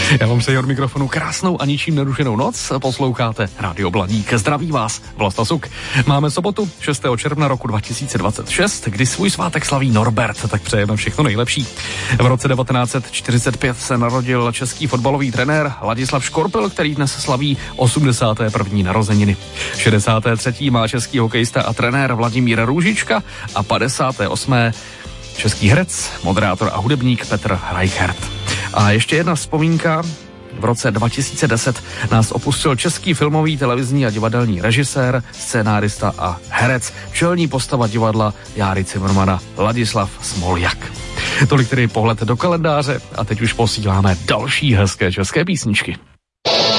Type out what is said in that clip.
Já vám přeji od mikrofonu krásnou a ničím nerušenou noc. Posloucháte Rádio Blaník. Zdraví vás Vlasta Suk. Máme sobotu 6. června roku 2026, kdy svůj svátek slaví Norbert, tak přejeme všechno nejlepší. V roce 1945 se narodil český fotbalový trenér Ladislav Škorpil, který dnes slaví 81. narozeniny. 63. má český hokejista a trenér Vladimír Růžička a 58. český herec, moderátor a hudebník Petr Reichert. A ještě jedna vzpomínka. V roce 2010 nás opustil český filmový, televizní a divadelní režisér, scénárista a herec, čelní postava divadla Járy Cimrmana Ladislav Smoljak. Tolik tedy pohled do kalendáře a teď už posíláme další hezké české písničky.